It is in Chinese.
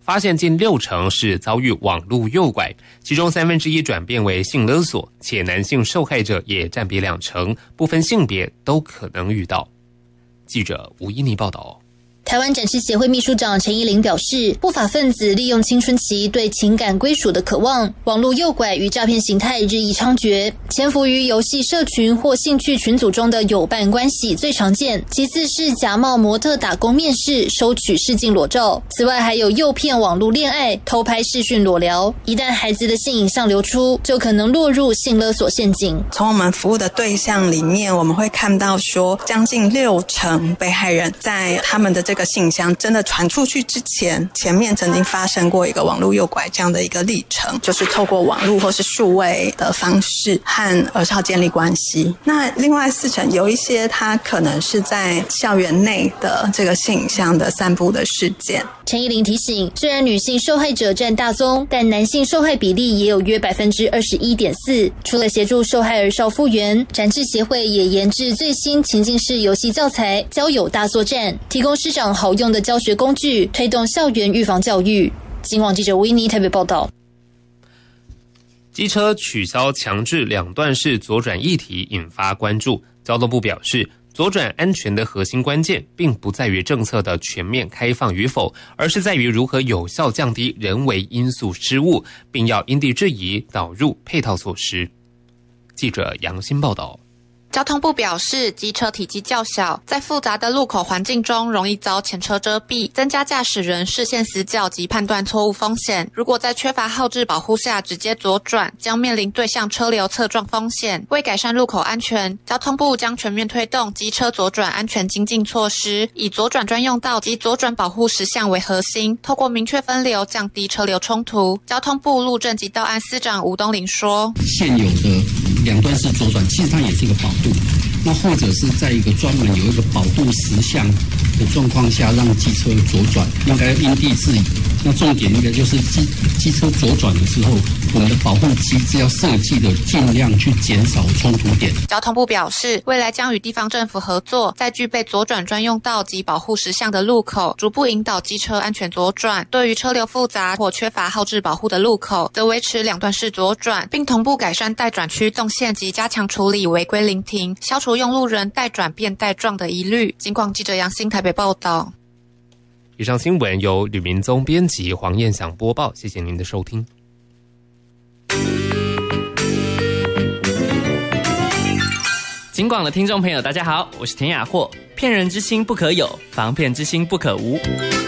发现近60%是遭遇网络诱拐，其中1/3转变为性勒索，且男性受害者也占比20%，不分性别都可能遇到。记者吴依妮报道。 台湾展翅协会秘书长陈怡玲表示，不法分子利用青春期对情感归属的渴望，网络诱拐与诈骗形态日益猖獗，潜伏于游戏社群或兴趣群组中的友伴关系最常见，其次是假冒模特打工面试，收取试镜裸照，此外还有诱骗网络恋爱、偷拍视讯裸聊，一旦孩子的性影像流出，就可能落入性勒索陷阱。 从我们服务的对象里面，我们会看到说，将近60%被害人在他们的这个信箱真的传出去之前，前面曾经发生过一个网络诱拐这样的一个历程，就是透过网络或是数位的方式和儿少建立关系。那另外4%有一些它可能是在校园内的这个性影像的散布的事件。 陈怡玲提醒，虽然女性受害者占大宗，但男性受害比例也有约21.4%。除了协助受害儿少复原，展翅协会也研制最新情境式游戏教材交友大作战，提供师长好用的教学工具，推动校园预防教育。警广记者维尼台北报道。 机车取消强制2段式左转议题引发关注，交通部表示，左转安全的核心关键并不在于政策的全面开放与否，而是在于如何有效降低人为因素失误，并要因地制宜导入配套措施。记者杨欣报道。 交通部表示，机车体积较小，在复杂的路口环境中容易遭前车遮蔽，增加驾驶人视线死角及判断错误风险。如果在缺乏后置保护下直接左转，将面临对向车流侧撞风险。为改善路口安全，交通部将全面推动机车左转安全精进措施，以左转专用道及左转保护实项为核心，透过明确分流，降低车流冲突。交通部路政及道安司长吴东林说， 现有的2段式左转其实它也是一个保护，那或者是在一个专门有一个保护实项的状况下，让机车左转应该因地制宜。那重点应该就是机车左转的时候，我们的保护机制要设计的尽量去减少冲突点。 交通部表示，未来将与地方政府合作，在具备左转专用道及保护实项的路口，逐步引导机车安全左转。对于车流复杂或缺乏后置保护的路口，则维持2段式左转，并同步改善待转区动线及加强处理违规临停，消除用路人待转变待撞的疑虑。警广记者杨欣台北报道。 以上新闻由吕明宗编辑，黄燕祥播报，谢谢您的收听。 警广的听众朋友大家好，我是田雅霍。骗人之心不可有，防骗之心不可无。